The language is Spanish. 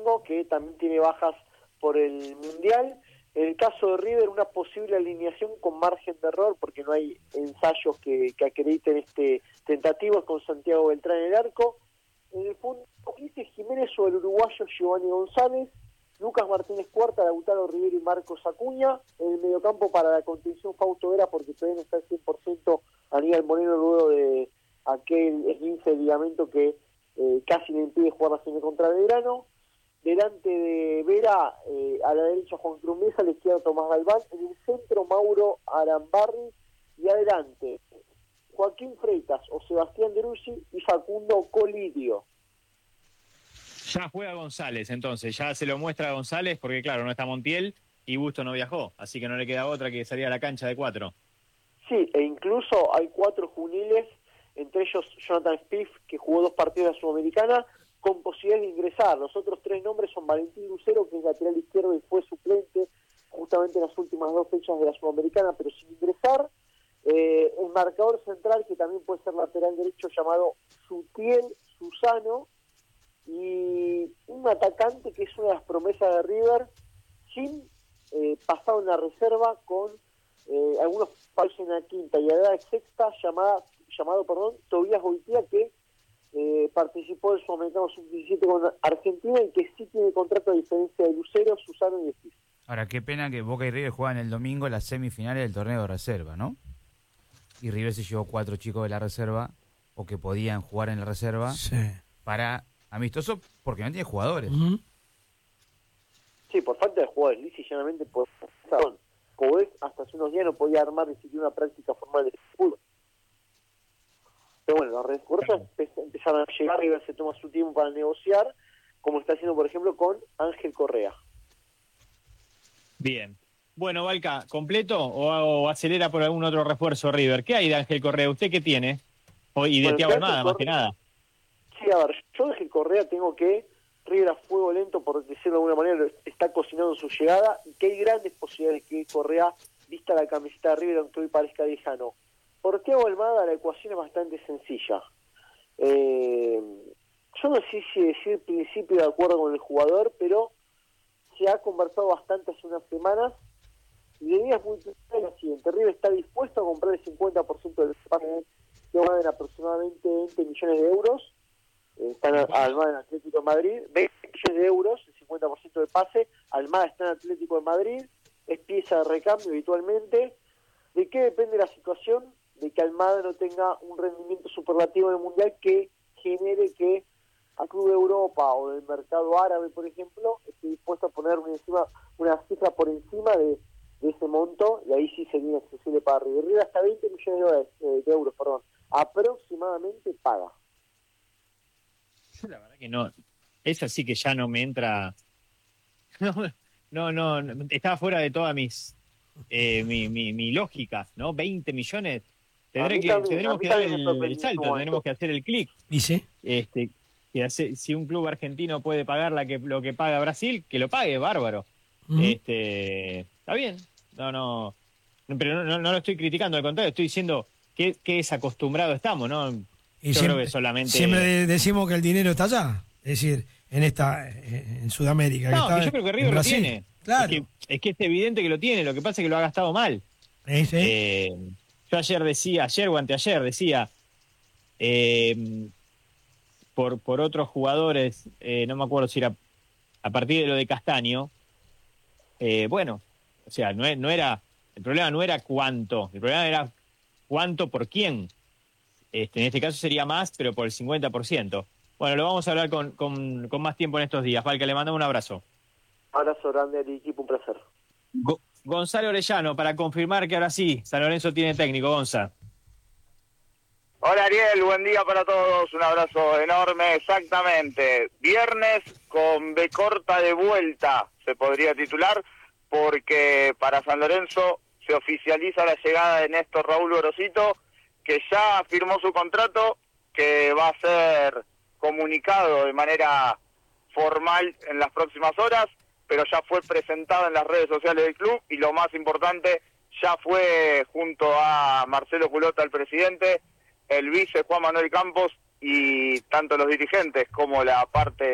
Flamengo, que también tiene bajas por el Mundial. En el caso de River, una posible alineación con margen de error, porque no hay ensayos que acrediten este tentativo, es con Santiago Beltrán en el arco. En el fondo, Ulises Jiménez o el uruguayo Giovanni González, Lucas Martínez Cuarta, Lautaro Rivero y Marcos Acuña. En el mediocampo para la contención Fausto Vera, porque todavía no está al 100% Aníbal Moreno luego de aquel esguince de ligamento que casi le impide jugar la final contra Belgrano. Delante de Vera, a la derecha Juan Cruz Mesa, a la izquierda Tomás Galván, en el centro Mauro Arambarri, y adelante Joaquín Freitas o Sebastián Deruzzi y Facundo Colidio. Ya juega González, entonces, ya se lo muestra a González, porque claro, no está Montiel y Busto no viajó, así que no le queda otra que salir a la cancha de 4. Sí, e incluso hay 4 juveniles, entre ellos Jonathan Spiff, que jugó 2 partidos de la Sudamericana, con posibilidad de ingresar. Los otros 3 nombres son Valentín Lucero, que es lateral izquierdo y fue suplente justamente en las últimas 2 fechas de la Sudamericana, pero sin ingresar. El marcador central, que también puede ser lateral derecho, llamado Sutiel Susano, y un atacante que es una de las promesas de River, sin pasado en la reserva, con algunos palos en la quinta y a la sexta, llamado Tobías Goitia, que participó del Sudamericano Sub-17 con Argentina y que sí tiene contrato a diferencia de Lucero, Susano y Espíritu. Ahora, qué pena que Boca y River juegan el domingo las semifinales del torneo de reserva, ¿no? Y River se llevó 4 chicos de la reserva, o que podían jugar en la reserva, sí, para amistoso, porque no tiene jugadores. Uh-huh. Sí, por falta de jugadores, lisa y llanamente por razón. Podés, hasta hace unos días no podía armar ni siquiera una práctica formal de fútbol. Pero bueno, los refuerzos empezaron a llegar, River se toma su tiempo para negociar, como está haciendo, por ejemplo, con Ángel Correa. Bien. Bueno, Valca, ¿completo o acelera por algún otro refuerzo River? ¿Qué hay de Ángel Correa? ¿Usted qué tiene? Y de Thiago Almada, más que nada. Sí, a ver, yo de Ángel Correa tengo que River a fuego lento, por decirlo de alguna manera, está cocinando su llegada, y que hay grandes posibilidades de que Correa vista la camiseta de River, aunque hoy parezca lejano. Por Thiago Almada la ecuación es bastante sencilla. Yo no sé si decir principio de acuerdo con el jugador, pero se ha conversado bastante hace unas semanas, y la idea es muy clara, la siguiente: River está dispuesto a comprar el 50% del pase, que valen aproximadamente 20 millones de euros. Están Almada en Atlético de Madrid, 20 millones de euros, el 50% del pase. Almada está en Atlético de Madrid, es pieza de recambio habitualmente. ¿De qué depende la situación? De que Almada no tenga un rendimiento superlativo en el Mundial que genere que al Club de Europa o del mercado árabe, por ejemplo, esté dispuesto a poner una cifra por encima de ese monto, y ahí sí sería accesible para River. River hasta 20 millones de euros, aproximadamente paga. La verdad que no, esa sí que ya no me entra, no, estaba fuera de toda mi lógica, ¿no? 20 millones, tendremos que dar el salto, tenemos que hacer el clic. ¿Y sí? Si un club argentino puede pagar lo que paga Brasil, que lo pague, bárbaro. Uh-huh. Está bien, pero no lo estoy criticando, al contrario, estoy diciendo que desacostumbrado estamos, ¿no? Y yo creo que solamente... Siempre decimos que el dinero está allá, es decir, en Sudamérica. No, que yo creo que River lo tiene. Claro. Es que es evidente que lo tiene, lo que pasa es que lo ha gastado mal. ¿Sí? Yo ayer o anteayer decía, por otros jugadores, no me acuerdo si era a partir de lo de Castaño, bueno, o sea, no era, el problema no era cuánto, el problema era cuánto por quién. En este caso sería más, pero por el 50%. Bueno, lo vamos a hablar con más tiempo en estos días. Valca, le mandamos un abrazo. Abrazo grande al equipo, un placer. Gonzalo Orellano, para confirmar que ahora sí, San Lorenzo tiene técnico. Gonza. Hola Ariel, buen día para todos, un abrazo enorme. Exactamente, viernes con B corta de vuelta, se podría titular, porque para San Lorenzo se oficializa la llegada de Néstor Raúl Gorosito, que ya firmó su contrato, que va a ser comunicado de manera formal en las próximas horas, pero ya fue presentado en las redes sociales del club, y lo más importante, ya fue junto a Marcelo Culota, el presidente, el vice Juan Manuel Campos, y tanto los dirigentes como la parte